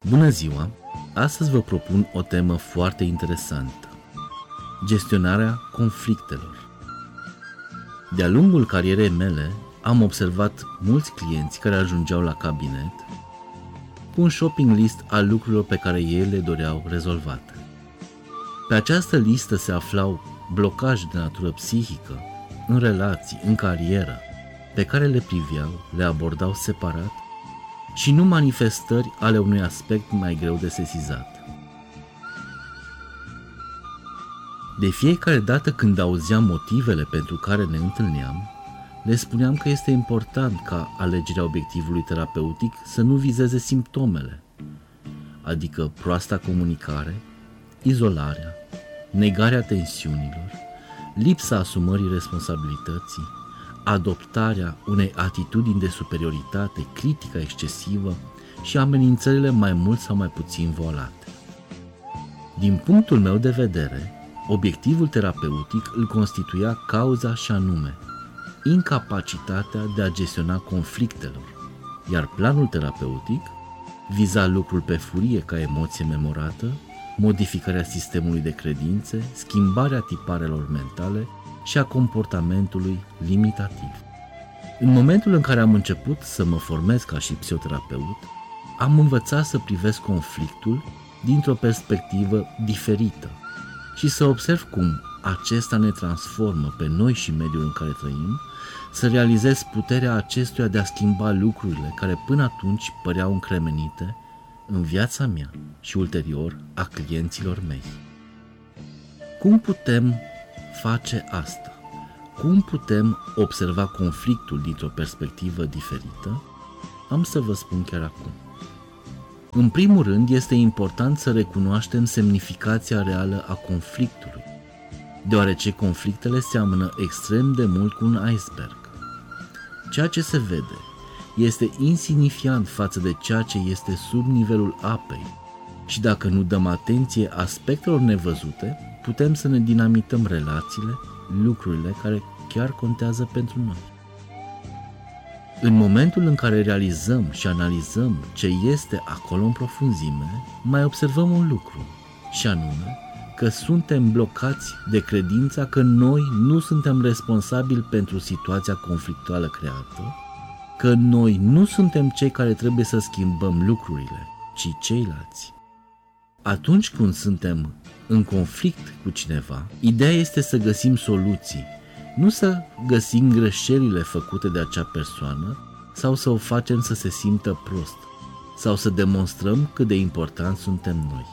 Bună ziua! Astăzi vă propun o temă foarte interesantă: gestionarea conflictelor. De-a lungul carierei mele am observat mulți clienți care ajungeau la cabinet cu un shopping list al lucrurilor pe care ei le doreau rezolvate. Pe această listă se aflau blocaje de natură psihică, în relații, în carieră, pe care le priveau, le abordau separat și nu manifestări ale unui aspect mai greu de sesizat. De fiecare dată când auzeam motivele pentru care ne întâlneam, le spuneam că este important ca alegerea obiectivului terapeutic să nu vizeze simptomele, adică proasta comunicare, izolarea, negarea tensiunilor, lipsa asumării responsabilității, adoptarea unei atitudini de superioritate, critică excesivă și amenințările mai mult sau mai puțin volate. Din punctul meu de vedere, obiectivul terapeutic îl constituia cauza și anume incapacitatea de a gestiona conflictelor, iar planul terapeutic viza lucrul pe furie ca emoție memorată, modificarea sistemului de credințe, schimbarea tiparelor mentale și a comportamentului limitativ. În momentul în care am început să mă formez ca și psihoterapeut, am învățat să privesc conflictul dintr-o perspectivă diferită și să observ cum acesta ne transformă pe noi și mediul în care trăim, să realizez puterea acestuia de a schimba lucrurile care până atunci păreau încremenite în viața mea și ulterior a clienților mei. Cum putem face asta? Cum putem observa conflictul dintr-o perspectivă diferită? Am să vă spun chiar acum. În primul rând, este important să recunoaștem semnificația reală a conflictului, deoarece conflictele seamănă extrem de mult cu un iceberg. Ceea ce se vede este insignifiant față de ceea ce este sub nivelul apei și dacă nu dăm atenție aspectelor nevăzute, putem să ne dinamităm relațiile, lucrurile care chiar contează pentru noi. În momentul în care realizăm și analizăm ce este acolo în profunzime, mai observăm un lucru, și anume că suntem blocați de credința că noi nu suntem responsabili pentru situația conflictuală creată, că noi nu suntem cei care trebuie să schimbăm lucrurile, ci ceilalți. Atunci când suntem în conflict cu cineva, ideea este să găsim soluții, nu să găsim greșelile făcute de acea persoană sau să o facem să se simtă prost sau să demonstrăm cât de important suntem noi.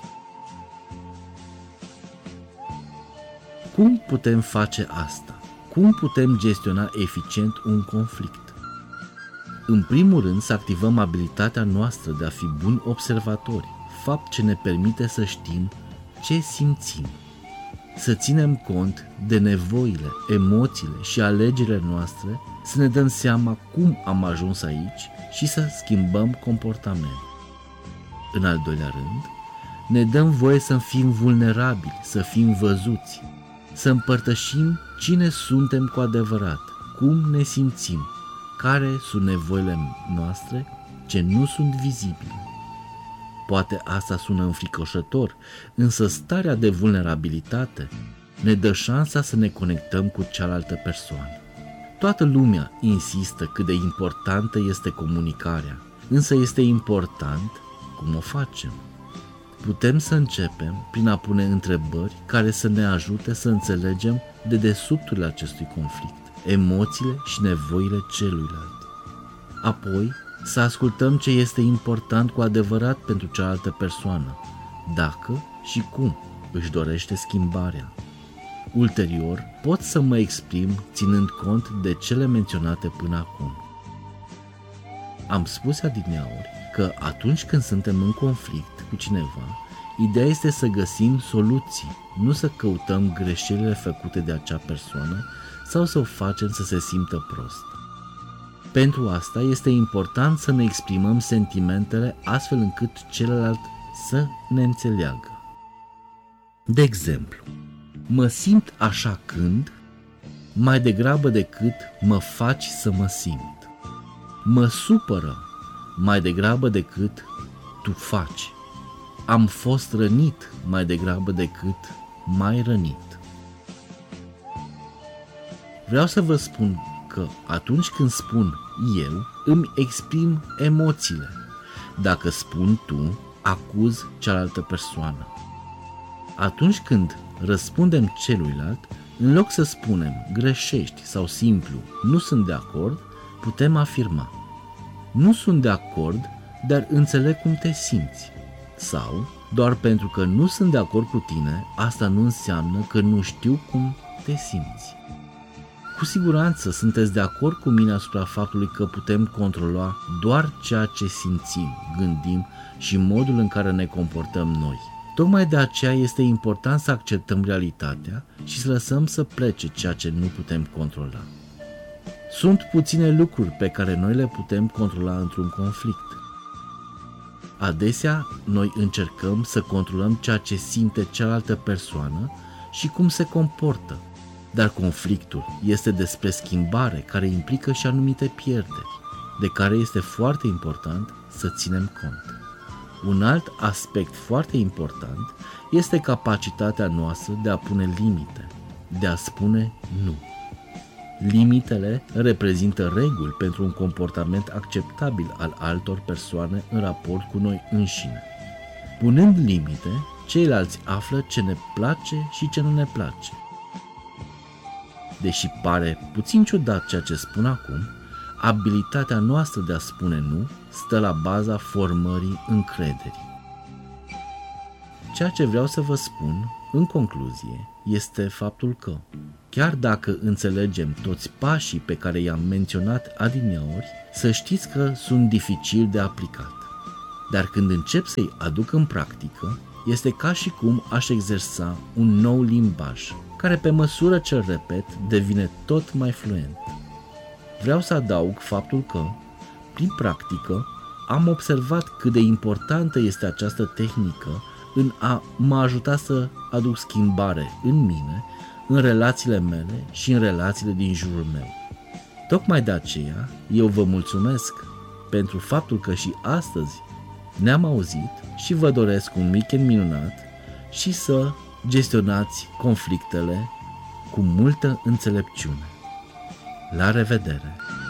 Cum putem face asta? Cum putem gestiona eficient un conflict? În primul rând, să activăm abilitatea noastră de a fi buni observatori, fapt ce ne permite să știm ce simțim, să ținem cont de nevoile, emoțiile și alegerile noastre, să ne dăm seama cum am ajuns aici și să schimbăm comportament. În al doilea rând, ne dăm voie să fim vulnerabili, să fim văzuți, să împărtășim cine suntem cu adevărat, cum ne simțim, care sunt nevoile noastre ce nu sunt vizibile. Poate asta sună înfricoșător, însă starea de vulnerabilitate ne dă șansa să ne conectăm cu cealaltă persoană. Toată lumea insistă cât de importantă este comunicarea, însă este important cum o facem. Putem să începem prin a pune întrebări care să ne ajute să înțelegem dedesubturile acestui conflict, emoțiile și nevoile celuilalt. Apoi, să ascultăm ce este important cu adevărat pentru cealaltă persoană, dacă și cum își dorește schimbarea. Ulterior, pot să mă exprim ținând cont de cele menționate până acum. Am spus adineauri că atunci când suntem în conflict cu cineva, ideea este să găsim soluții, nu să căutăm greșelile făcute de acea persoană sau să o facem să se simtă prost. Pentru asta este important să ne exprimăm sentimentele astfel încât celălalt să ne înțeleagă. De exemplu, mă simt așa când, mai degrabă decât mă faci să mă simt. Mă supără mai degrabă decât tu faci. am fost rănit mai degrabă decât mai rănit. Vreau să vă spun că atunci când spun eu, îmi exprim emoțiile. Dacă spun tu, acuz cealaltă persoană. Atunci când răspundem celuilalt, în loc să spunem greșești sau simplu nu sunt de acord, putem afirma nu sunt de acord, dar înțeleg cum te simți. Sau, doar pentru că nu sunt de acord cu tine, asta nu înseamnă că nu știu cum te simți. Cu siguranță sunteți de acord cu mine asupra faptului că putem controla doar ceea ce simțim, gândim și modul în care ne comportăm noi. Tocmai de aceea este important să acceptăm realitatea și să lăsăm să plece ceea ce nu putem controla. Sunt puține lucruri pe care noi le putem controla într-un conflict. Adesea, noi încercăm să controlăm ceea ce simte cealaltă persoană și cum se comportă, dar conflictul este despre schimbare care implică și anumite pierderi, de care este foarte important să ținem cont. Un alt aspect foarte important este capacitatea noastră de a pune limite, de a spune nu. Limitele reprezintă reguli pentru un comportament acceptabil al altor persoane în raport cu noi înșine. Punând limite, ceilalți află ce ne place și ce nu ne place. Deși pare puțin ciudat ceea ce spun acum, abilitatea noastră de a spune nu stă la baza formării încrederii. Ceea ce vreau să vă spun, în concluzie, este faptul că, chiar dacă înțelegem toți pașii pe care i-am menționat adineauri, să știți că sunt dificili de aplicat. Dar când încep să-i aduc în practică, este ca și cum aș exersa un nou limbaj, care pe măsură ce îl repet, devine tot mai fluent. Vreau să adaug faptul că, prin practică, am observat cât de importantă este această tehnică în a mă ajuta să aduc schimbare în mine, în relațiile mele și în relațiile din jurul meu. Tocmai de aceea, eu vă mulțumesc pentru faptul că și astăzi ne-am auzit și vă doresc un weekend minunat și să gestionați conflictele cu multă înțelepciune. La revedere!